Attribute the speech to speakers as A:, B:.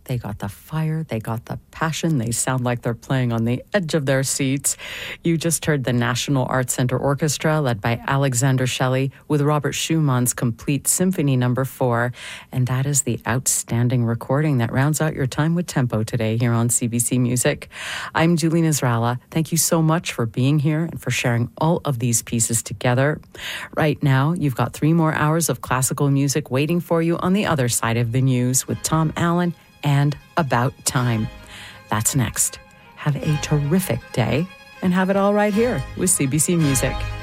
A: They got the fire, they got the passion, they sound like they're playing on the edge of their seats. You just heard the National Arts Center Orchestra, led by Alexander Shelley, with Robert Schumann's Complete Symphony No. 4. And that is the outstanding recording that rounds out your time with Tempo today here on CBC Music. I'm Julie Nasrallah. Thank you so much for being here and for sharing all of these pieces together. Right now, you've got 3 more hours of classical music waiting for you on the other side of the news with Tom Allen and About Time. That's next. Have a terrific day and have it all right here with CBC Music.